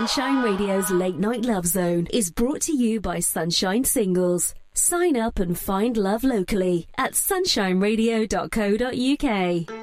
Sunshine Radio's Late Night Love Zone is brought to you by Sunshine Singles. Sign up and find love locally at sunshineradio.co.uk.